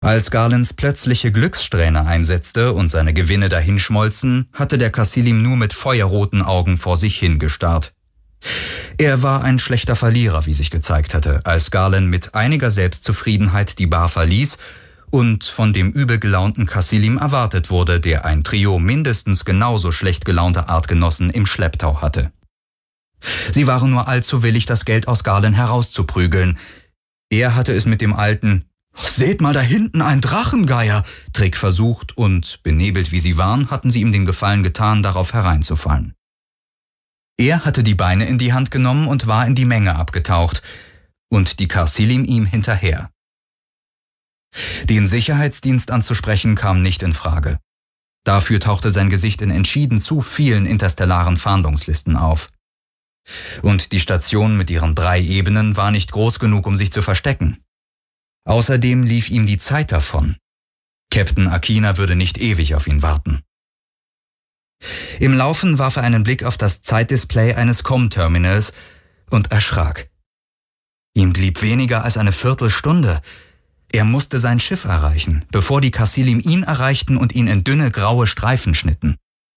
Als Garlands plötzliche Glückssträhne einsetzte und seine Gewinne dahinschmolzen, hatte der Kasilim nur mit feuerroten Augen vor sich hingestarrt. Er war ein schlechter Verlierer, wie sich gezeigt hatte, als Garland mit einiger Selbstzufriedenheit die Bar verließ und von dem übel gelaunten Kasilim erwartet wurde, der ein Trio mindestens genauso schlecht gelaunter Artgenossen im Schlepptau hatte. Sie waren nur allzu willig, das Geld aus Garland herauszuprügeln. Er hatte es mit dem alten »Seht mal da hinten, ein Drachengeier« Trick versucht und, benebelt wie sie waren, hatten sie ihm den Gefallen getan, darauf hereinzufallen. Er hatte die Beine in die Hand genommen und war in die Menge abgetaucht, und die Kasilim ihm hinterher. Den Sicherheitsdienst anzusprechen kam nicht in Frage. Dafür tauchte sein Gesicht in entschieden zu vielen interstellaren Fahndungslisten auf. Und die Station mit ihren 3 Ebenen war nicht groß genug, um sich zu verstecken. Außerdem lief ihm die Zeit davon. Captain Akina würde nicht ewig auf ihn warten. Im Laufen warf er einen Blick auf das Zeitdisplay eines Com-Terminals und erschrak. Ihm blieb weniger als eine Viertelstunde. Er musste sein Schiff erreichen, bevor die Kasilim ihn erreichten und ihn in dünne graue Streifen schnitten.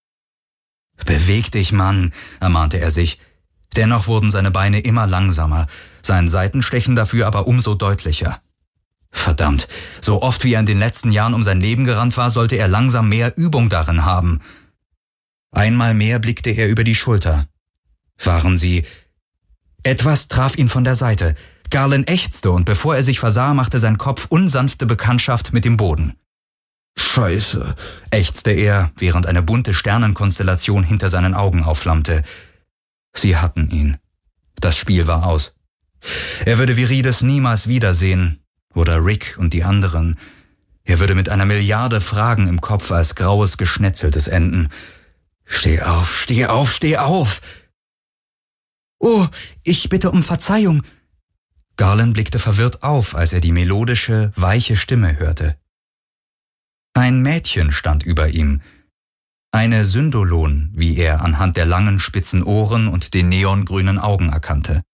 »Beweg dich, Mann«, ermahnte er sich. Dennoch wurden seine Beine immer langsamer, sein Seitenstechen dafür aber umso deutlicher. Verdammt, so oft wie er in den letzten Jahren um sein Leben gerannt war, sollte er langsam mehr Übung darin haben. Einmal mehr blickte er über die Schulter. Waren sie... Etwas traf ihn von der Seite. Garland ächzte und bevor er sich versah, machte sein Kopf unsanfte Bekanntschaft mit dem Boden. »Scheiße«, ächzte er, während eine bunte Sternenkonstellation hinter seinen Augen aufflammte. Sie hatten ihn. Das Spiel war aus. Er würde Virides niemals wiedersehen. Oder Rick und die anderen. Er würde mit einer Milliarde Fragen im Kopf als graues Geschnetzeltes enden. »Steh auf, steh auf, steh auf!« »Oh, ich bitte um Verzeihung!« Garland blickte verwirrt auf, als er die melodische, weiche Stimme hörte. Ein Mädchen stand über ihm. Eine Syndolon, wie er anhand der langen, spitzen Ohren und den neongrünen Augen erkannte.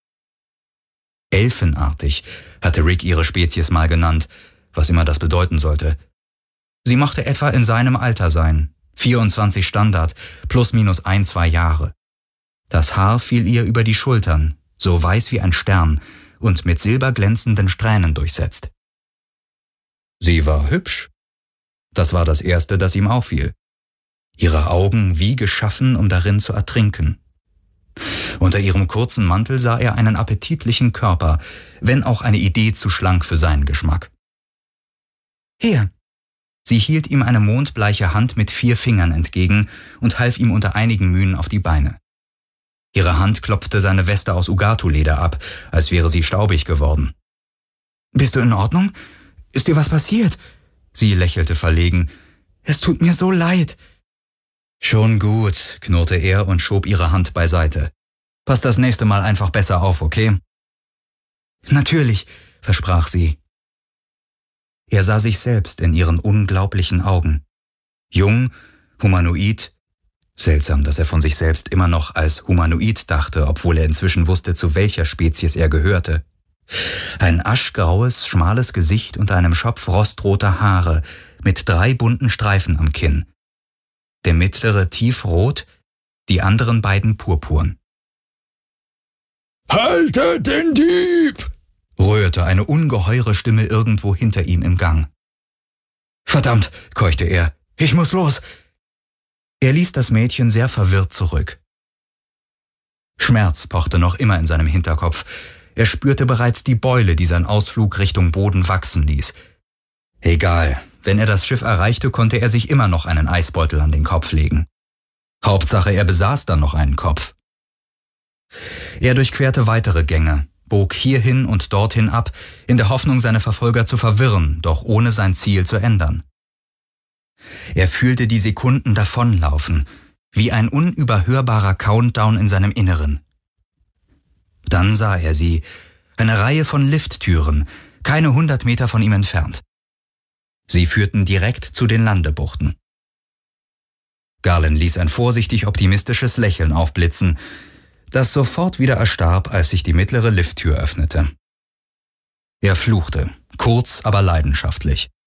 Elfenartig hatte Rick ihre Spezies mal genannt, was immer das bedeuten sollte. Sie mochte etwa in seinem Alter sein, 24 Standard, plus minus 1-2 Jahre. Das Haar fiel ihr über die Schultern, so weiß wie ein Stern und mit silberglänzenden Strähnen durchsetzt. Sie war hübsch. Das war das Erste, das ihm auffiel. Ihre Augen wie geschaffen, um darin zu ertrinken. Unter ihrem kurzen Mantel sah er einen appetitlichen Körper, wenn auch eine Idee zu schlank für seinen Geschmack. »Hier!« Sie hielt ihm eine mondbleiche Hand mit 4 Fingern entgegen und half ihm unter einigen Mühen auf die Beine. Ihre Hand klopfte seine Weste aus Ugatu-Leder ab, als wäre sie staubig geworden. »Bist du in Ordnung? Ist dir was passiert?« Sie lächelte verlegen. »Es tut mir so leid.« »Schon gut«, knurrte er und schob ihre Hand beiseite. »Pass das nächste Mal einfach besser auf, okay?« »Natürlich«, versprach sie. Er sah sich selbst in ihren unglaublichen Augen. Jung, humanoid. Seltsam, dass er von sich selbst immer noch als humanoid dachte, obwohl er inzwischen wusste, zu welcher Spezies er gehörte. Ein aschgraues, schmales Gesicht unter einem Schopf rostroter Haare mit 3 bunten Streifen am Kinn. Der mittlere tiefrot, die anderen beiden purpurn. »Haltet den Dieb!« rührte eine ungeheure Stimme irgendwo hinter ihm im Gang. »Verdammt«, keuchte er, »ich muss los!« Er ließ das Mädchen sehr verwirrt zurück. Schmerz pochte noch immer in seinem Hinterkopf. Er spürte bereits die Beule, die sein Ausflug Richtung Boden wachsen ließ. Egal, wenn er das Schiff erreichte, konnte er sich immer noch einen Eisbeutel an den Kopf legen. Hauptsache, er besaß dann noch einen Kopf. Er durchquerte weitere Gänge, bog hierhin und dorthin ab, in der Hoffnung, seine Verfolger zu verwirren, doch ohne sein Ziel zu ändern. Er fühlte die Sekunden davonlaufen, wie ein unüberhörbarer Countdown in seinem Inneren. Dann sah er sie, eine Reihe von Lifttüren, keine 100 Meter von ihm entfernt. Sie führten direkt zu den Landebuchten. Garland ließ ein vorsichtig optimistisches Lächeln aufblitzen, das sofort wieder erstarb, als sich die mittlere Lifttür öffnete. Er fluchte, kurz, aber leidenschaftlich.